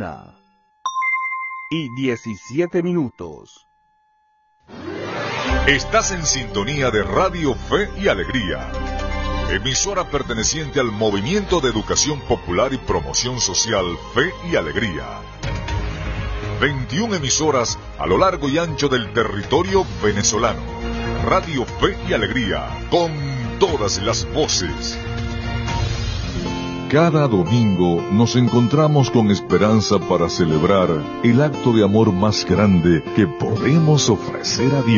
1:17. Estás en sintonía de Radio Fe y Alegría, emisora perteneciente al Movimiento de Educación Popular y Promoción Social Fe y Alegría. 21 emisoras a lo largo y ancho del territorio venezolano. Radio Fe y Alegría, con todas las voces. Cada domingo nos encontramos con esperanza para celebrar el acto de amor más grande que podemos ofrecer a Dios.